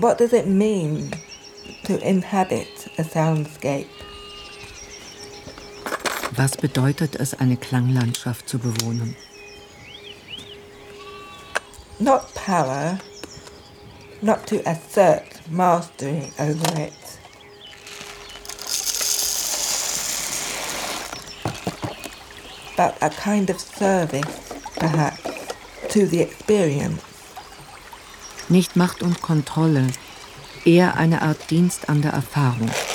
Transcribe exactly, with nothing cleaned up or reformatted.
What does it mean to inhabit a soundscape? Was bedeutet es, eine Klanglandschaft zu bewohnen? Not power, not to assert mastery over it. But a kind of service, perhaps, to the experience. Nicht Macht und Kontrolle, eher eine Art Dienst an der Erfahrung.